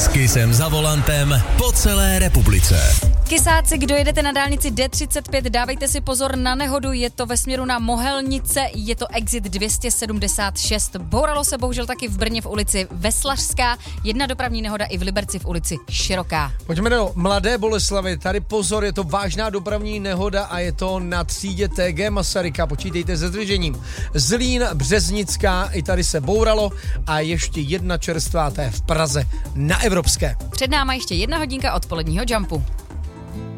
Kysem za volantem po celé republice. Kysáci, kdo jedete na dálnici D35, dávejte si pozor na nehodu, je to ve směru na Mohelnice, je to exit 276. Bouralo se bohužel taky v Brně v ulici Veslařská, jedna dopravní nehoda i v Liberci v ulici Široká. Pojďme do Mladé Boleslavi, tady pozor, je to vážná dopravní nehoda a je to na třídě TG Masaryka, počítejte se zdržením. Zlín, Březnická, i tady se bouralo a ještě jedna čerstvá, to je v Praze na Evropské. Před náma ještě 1 hodinka odpoledního jumpu.